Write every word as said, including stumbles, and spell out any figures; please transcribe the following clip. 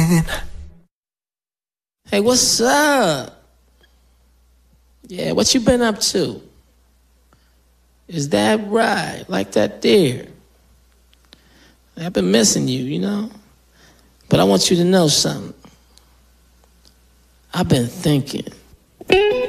mine. Hey, what's up? Yeah, what you been up to? Is that right? Like that there? I've been missing you, you know? But I want you to know something. I've been thinking.